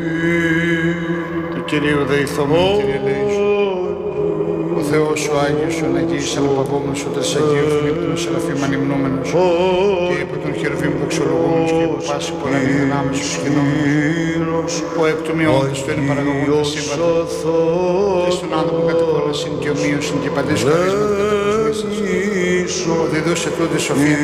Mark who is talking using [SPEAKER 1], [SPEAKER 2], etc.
[SPEAKER 1] Του Κυρίου δεηθόμεν, Κύριε ελέησον. Ο Θεός ο Άγιος, ο Αγίης αναπαυόμενος, ο Τρισαγίος, τον ύπνο Σεραφείμ ανυμνούμενος, και υπό τον Χερουβίμ δοξολογούμενος, και υπό πάση πολλανή δυνάμεις τους κινούμενος, ο εκ του μειώντος του είναι παραγωγών τα σύμπαντα, και στον άνθρωπο κατεχώρασιν και ομοίωσιν και παντής χαρίσματα κατακοσμήσεις, ο δίδωσε τούτη σοφία